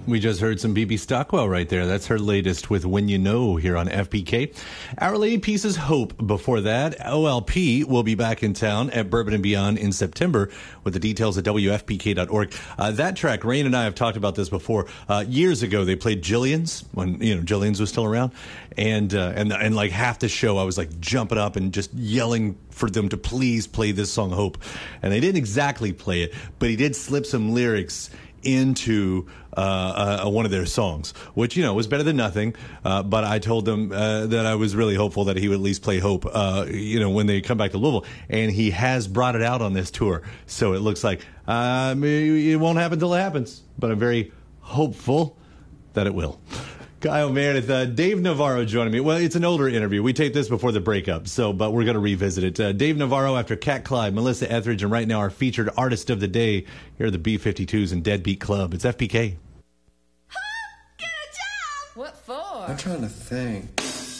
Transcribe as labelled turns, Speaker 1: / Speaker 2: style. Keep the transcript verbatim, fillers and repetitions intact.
Speaker 1: We just heard some B B Stockwell right there. That's her latest with When You Know here on F P K. Our Lady Peace's Hope before that. O L P will be back in town at Bourbon and Beyond in September with the details at W F P K dot org. Uh, that track, Rain and I have talked about this before. Uh, years ago, they played Jillian's when, you know, Jillian's was still around. And, uh, and, and like half the show, I was like jumping up and just yelling for them to please play this song, Hope. And they didn't exactly play it, but he did slip some lyrics into uh, uh, one of their songs, which, you know, was better than nothing. Uh, but I told them uh, that I was really hopeful that he would at least play Hope, uh, you know, when they come back to Louisville. And he has brought it out on this tour. So it looks like uh, it won't happen till it happens. But I'm very hopeful that it will. Kyle Meredith, uh, Dave Navarro joining me. Well, it's an older interview. We taped this before the breakup, so but we're going to revisit it. Uh, Dave Navarro after Cat Clyde, Melissa Etheridge, and right now our featured artist of the day here are the B fifty-twos and Deadbeat Club. It's F P K.
Speaker 2: Get a job!
Speaker 3: What for?
Speaker 4: I'm trying to think.